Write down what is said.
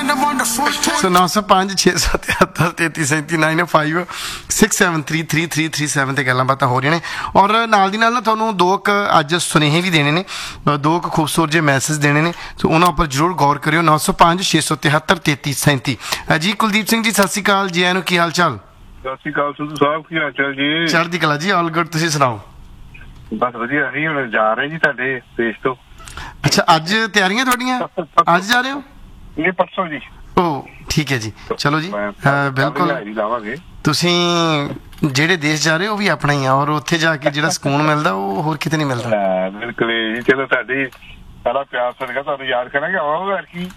ਸੋ 905 673 3337 905 6733337 ਤੇ ਗੱਲਾਂ ਬਾਤਾਂ ਹੋ ਰਹੀਆਂ ਨੇ। ਔਰ ਨਾਲ ਦੀ ਨਾਲ ਨਾ ਤੁਹਾਨੂੰ ਦੋ ਕੁ ਅੱਜ ਸੁਨੇਹੇ ਵੀ ਦੇਣੇ ਨੇ, ਦੋ ਕੁ ਖੂਬਸੂਰਤ ਜਿਹੇ ਮੈਸੇਜ ਦੇਣੇ ਨੇ, ਸੋ ਉਹਨਾਂ ਉੱਪਰ ਜ਼ਰੂਰ ਗੌਰ ਕਰਿਓ। 905 673 3337 ਜੀ। ਕੁਲਦੀਪ ਸਿੰਘ ਜੀ ਸਤਿ ਸ਼੍ਰੀ ਅਕਾਲ ਜੀ, ਨੂੰ ਕੀ ਹਾਲ ਚਾਲ? ਸਤਿ ਸ਼੍ਰੀ ਅਕਾਲ ਸਿੱਧੂ ਸਾਹਿਬ, ਕੀ ਹਾਲ ਚਾਲ ਜੀ? ਚੜ੍ਹਦੀ ਕਲਾ ਜੀ, ਆਲ ਗੁੱਡ, ਤੁਸੀਂ ਸੁਣਾਓ? ਬਸ ਵਧੀਆ। ਅਸੀਂ ਹੁਣ ਜਾ ਰਹੇ ਜੀ ਤੁਹਾਡੇ ਦੇਸ਼ ਤੋਂ। ਅੱਛਾ, ਅੱਜ ਤਿਆਰੀਆਂ ਤੁਹਾਡੀਆਂ? ਅੱਜ ਜਾ ਰਹੇ ਹੋ? ਇਹ ਪਰਸੋਂ ਜੀ। ਓ ਠੀਕ ਹੈ ਜੀ, ਚਲੋ ਜੀ। ਬਿਲਕੁਲ, ਤੁਸੀਂ ਜਿਹੜੇ ਦੇਸ਼ ਜਾ ਰਹੇ ਹੋ ਉਹ ਵੀ ਆਪਣਾ ਹੀ ਆ, ਔਰ ਉੱਥੇ ਜਾ ਕੇ ਜਿਹੜਾ ਸਕੂਨ ਮਿਲਦਾ ਉਹ ਹੋਰ ਕਿਤੇ ਨਹੀਂ ਮਿਲਦਾ। ਬਿਲਕੁਲ ਜੀ। ਚਲੋ ਤੁਹਾਡੀ ਸਾਰਾ ਪਿਆਰ ਸਦਕਾ ਤੁਹਾਨੂੰ ਯਾਦ ਕਰਾਂਗੇ। ਆਵਾਂਗੇ ਕੀ